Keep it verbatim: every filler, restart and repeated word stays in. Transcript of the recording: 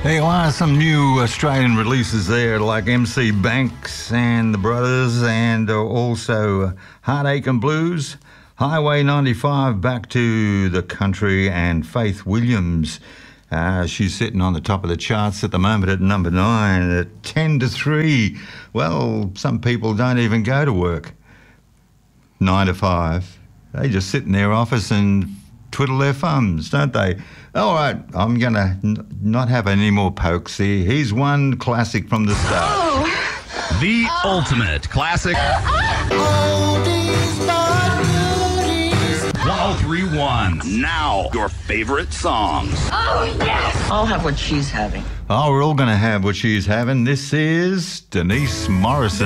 There are some new Australian releases there, like M C Banks and the Brothers, and uh, also Heartache and Blues, Highway ninety-five, Back to the Country, and Faith Williams. Uh, she's sitting on the top of the charts at the moment at number nine, at ten to three. Well, some people don't even go to work. Nine to five. They just sit in their office and twiddle their thumbs, don't they? All right, I'm going to n- not have any more pokes here. Here's one classic from the start. Oh. The oh. ultimate classic. one oh three point one. Now, your favorite songs. Oh, yes. I'll have what she's having. Oh, we're all going to have what she's having. This is Denise Morrison.